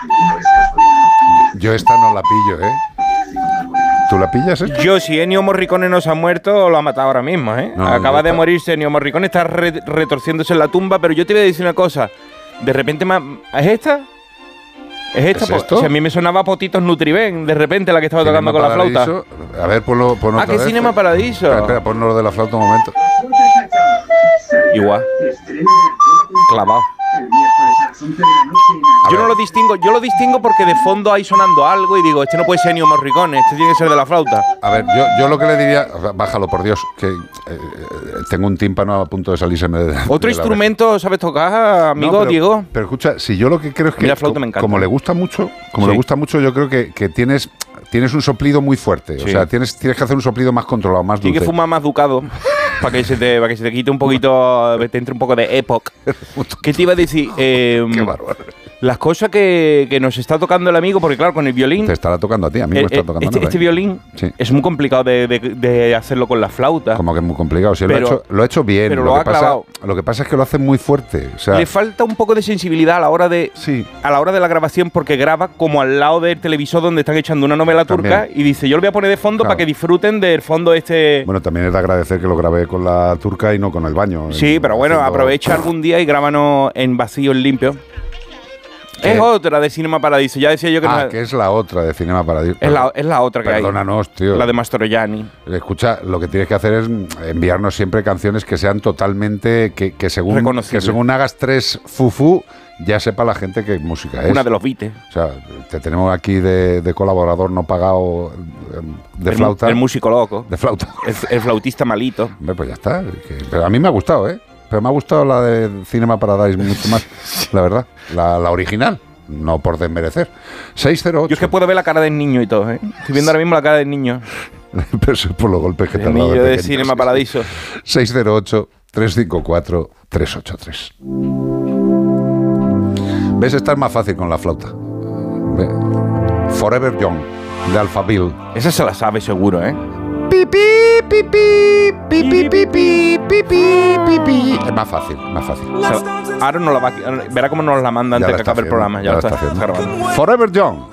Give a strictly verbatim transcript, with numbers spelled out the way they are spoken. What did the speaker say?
Yo esta no la pillo, ¿eh? ¿Tú la pillas esta? Yo, si Ennio Morricone no se ha muerto, lo ha matado ahora mismo, ¿eh? No, Acaba de está... morirse Ennio Morricone, está re retorciéndose en la tumba, pero yo te voy a decir una cosa. De repente, ¿es esta? ¿Es esta? ¿Es esto? O sea, a mí me sonaba Potitos Nutriben, de repente, la que estaba Cinema tocando con Paradiso. la flauta. A ver, ponlo, ponlo Ah, otra que vez. Cinema Paradiso. Espera, espera, ponlo lo de la flauta un momento. Igual. Clavado. Yo no lo distingo, yo lo distingo porque de fondo hay sonando algo y digo, este no puede ser Ennio Morricone, este tiene que ser de la flauta. A ver, yo, yo lo que le diría, bájalo por Dios, que eh, tengo un tímpano a punto de salirse de ¿Otro de instrumento sabes tocar, amigo no, pero, Diego? Pero escucha, si yo lo que creo es que, la flauta me encanta. como le gusta mucho, como Sí. le gusta mucho, yo creo que, que tienes, tienes un soplido muy fuerte. Sí. O sea, tienes, tienes que hacer un soplido más controlado, más dulce. Tienes que fumar más ducado para que se te, para que se te quite un poquito, te entre un poco de epoch. ¿Qué te iba a decir? Eh, Qué bárbaro. Las cosas que, que nos está tocando el amigo, porque claro, con el violín... Te estará tocando a ti, a mí eh, me está eh, tocando este, nada, este ¿eh? violín Sí. es muy complicado de, de, de hacerlo con la flauta. Como que es muy complicado. Sí, Pero- lo, ha hecho, lo ha hecho bien. pero lo, lo que ha pasa, clavado. lo que pasa es que lo hace muy fuerte. O sea, Le falta un poco de sensibilidad a la hora de sí. a la hora de la grabación, porque graba como al lado del televisor donde están echando una novela turca. También. Y dice, yo lo voy a poner de fondo Claro. para que disfruten del fondo este... Bueno, también es de agradecer que lo grabé con la turca y no con el baño. Sí, en- pero bueno, haciendo- aprovecha algún día y grábanos en vacío, en limpio. ¿Qué? Es otra de Cinema Paradiso. Ya decía yo que Ah, no que es la otra de Cinema Paradiso. es, la, es la otra que Perdónanos, hay. tío. La de Mastroianni. Escucha, lo que tienes que hacer es enviarnos siempre canciones que sean totalmente... Que, que, según, Reconocibles. que según hagas tres fufu, ya sepa la gente qué música es. Una de los Beatles. O sea, te tenemos aquí de, de colaborador no pagado eh, de El, flauta. el músico loco. De flauta. El, el flautista malito. Hombre, pues ya está. Que- pero a mí me ha gustado, ¿eh? Pero me ha gustado la de Cinema Paradise mucho más, la verdad. La, la original. No por desmerecer. seis cero ocho. Yo es que puedo ver la cara del niño y todo, ¿eh? Estoy viendo ahora mismo la cara del niño. Pero eso es por los golpes que te El han dado niño de pequeño. Cinema Paradiso. seis cero ocho, tres cinco cuatro, tres ocho tres. ¿Ves? Esta es más fácil con la flauta. Ve. Forever Young, de Alphaville. Esa se la sabe seguro, ¿eh? Pipi, pipi, pipi, pipi, pipi, pipi. Es más fácil, más fácil. O sea, ahora no la va a... Verá cómo nos la manda Ya antes la que está acabe el haciendo, programa. Ya, ya lo la está, está está haciendo. grabando. Forever Young.